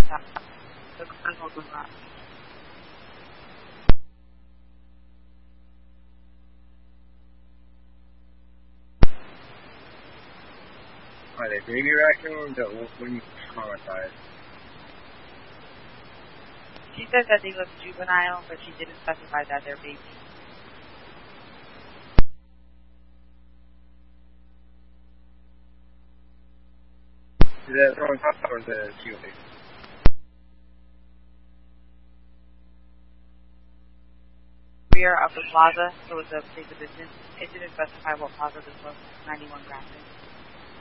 The control was not. Are they baby raccoons or when you traumatized? She said that they look juvenile, but she didn't specify that they're babies. Is that throwing top or the cute? Rear of the plaza, so it's a place of business. It didn't specify what plaza this was. 91 Grafton.